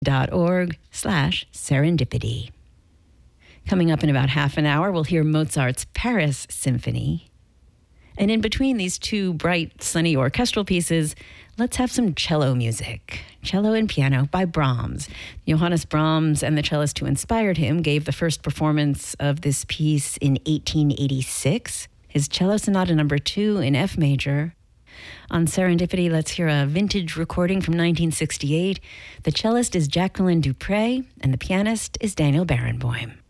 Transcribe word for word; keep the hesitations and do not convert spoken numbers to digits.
dot org slash serendipity. Coming up in about half an hour, we'll hear Mozart's Paris Symphony. And in between these two bright, sunny orchestral pieces, let's have some cello music. Cello and Piano by Brahms. Johannes Brahms and the cellist who inspired him gave the first performance of this piece in eighteen eighty-six. His Cello Sonata number two in F major. On Serendipity, let's hear a vintage recording from nineteen sixty-eight. The cellist is Jacqueline Dupre, and the pianist is Daniel Barenboim.